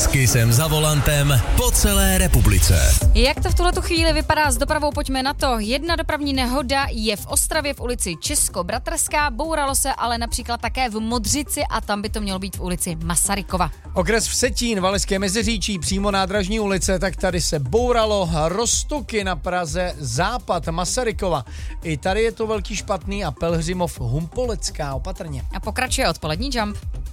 S Kissem za volantem po celé republice. Jak to v tuhletu chvíli vypadá s dopravou, pojďme na to. Jedna dopravní nehoda je v Ostravě v ulici Českobratrská, bouralo se ale například také v Modřici a tam by to mělo být v ulici Masarykova. Okres Vsetín, Valašské Meziříčí, přímo nádražní ulice, tak tady se bouralo. Roztoky na Praze západ Masarykova. I tady je to velký špatný a Pelhřimov Humpolecká, opatrně. A pokračuje odpolední Jump.